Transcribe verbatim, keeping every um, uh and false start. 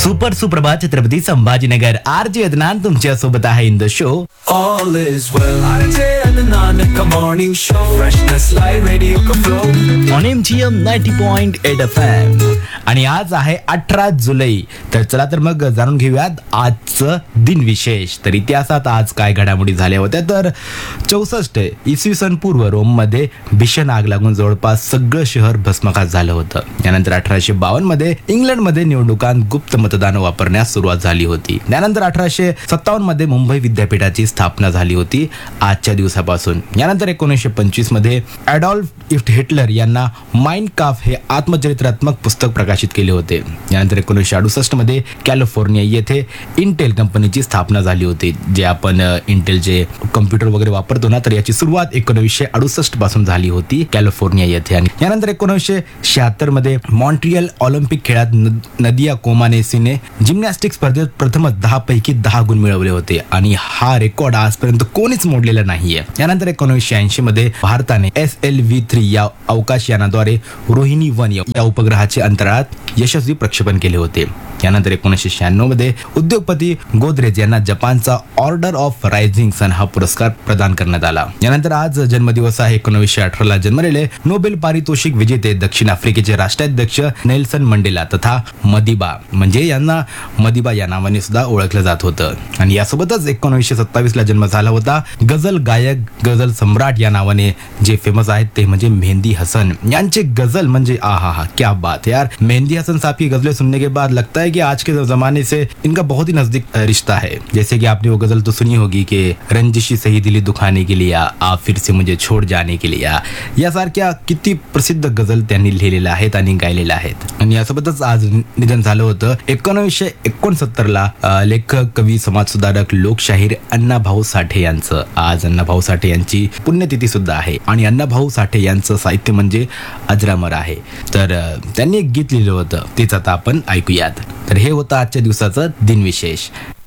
Super सुप्रभात Chhatrapati Sambhajinagar. R J Adnan तुमच्या सोबत आहे in the show. All is well. R J Adnan का morning show. Freshness like radio का flow. On M G M ninety point eight F M. आणि आज आहे अठरा जुलै. तर चला तर मग जाणून घेऊयात आजचं दिन विशेष. तर इतिहासात आज काय घडामोडी झाल्या होत्या. तर चौसष्ट इसवी सन पूर्व रोम मध्ये भीषण आग लागून जवळपास सगळं शहर भस्मसात झालं होतं. यानंतर अठराशे बावन्न मध्ये इंग्लंडमध्ये निवडणुकांत गुप्त मतदान वापरण्यास सुरुवात झाली होती. त्यानंतर अठराशे सत्तावन्न मध्ये मुंबई विद्यापीठाची स्थापना झाली होती आजच्या दिवसापासून. यानंतर एकोणीसशे पंचवीस मध्ये ॲडॉल्फ हिटलर यांना माइन काफ हे आत्मचरित्रात्मक पुस्तक प्रकाशित केले होते. यानंतर एकोणीसशे अडुसष्ट मध्ये कॅलिफोर्निया येथे इंटेल कंपनीची स्थापना झाली होती. जे आपण इंटेल जे कम्प्युटर वगैरे वापरतो ना, तर याची सुरुवात एकोणीसशे अडुसष्ट पासून झाली होती कॅलिफोर्निया येथे. आणि यानंतर एकोणीसशे शहात्तर मध्ये मॉन्ट्रियल ऑलिम्पिक खेळात नदिया कोमानेसीने जिम्नॅस्टिक स्पर्धेत प्रथमच दहा पैकी दहा गुण मिळवले होते आणि हा रेकॉर्ड आजपर्यंत कोणीच मोडलेला नाहीये. यानंतर एकोणीसशे ऐंशी मध्ये भारताने एस एल व्ही थ्री या अवकाश यानाद्वारे रोहिणी वन या उपग्रहाचे अंतराळात यशस्वी प्रक्षेपण केले होते. यानंतर एकोणीसशे शहाण्णव मध्ये उद्योगपती गोदरेज यांना जपानचा ऑर्डर ऑफ रायझिंग सन हा पुरस्कार प्रदान करण्यात आला. यानंतर आज जन्मदिवस आहे. एकोणीसशे अठरा ला जन्मलेले नोबेल पारितोषिक विजेते दक्षिण आफ्रिकेचे राष्ट्राध्यक्ष नेल्सन मंडेला तथा मदिबा म्हणजे यांना मदिबा या नावाने सुद्धा ओळखलं जात होतं. आणि यासोबतच एकोणीसशे सत्तावीस ला जन्म झाला होता गझल गायक गझल सम्राट या नावाने जे फेमस आहेत ते म्हणजे मेहंदी हसन. यांचे गझल म्हणजे आहा हा क्या बात यार. मेहंदी हसन साहब की गजलें सुनने के बाद लगता है कि आज के जमाने से इनका बहुत ही नजदीक रिश्ता है. जैसे कि आपने वो गजल तो सुनी होगी कि रंजिशी सही दिली दुखाने के लिए आप फिर से मुझे छोड़ जाने के लिए यासारख्या किती प्रसिद्ध गझल त्यांनी लिहिलेल्या आहेत आणि गायलेल्या आहेत. आणि यासोबतच आज निधन झालं होतं एकोणीसशे एकोणसत्तर ला लेखक कवी समाजसुधारक लोकशाहीर अण्णाभाऊ साठे यांचं. आज अण्णाभाऊ साठे यांची पुण्यतिथी सुद्धा आहे आणि अण्णाभाऊ साठे यांचं साहित्य म्हणजे अजरामर आहे. तर त्यांनी एक गीत लिहिलं होतं तेच आता आपण ऐकूयात. तर हे होतं आजच्या दिवसाचं दिनविशेष.